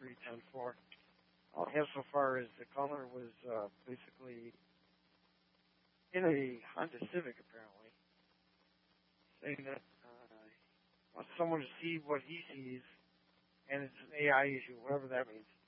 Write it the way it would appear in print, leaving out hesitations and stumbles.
3.10.4. All I have so far is the caller was basically in a Honda Civic, apparently, saying that he wants someone to see what he sees, and it's an AI issue, whatever that means.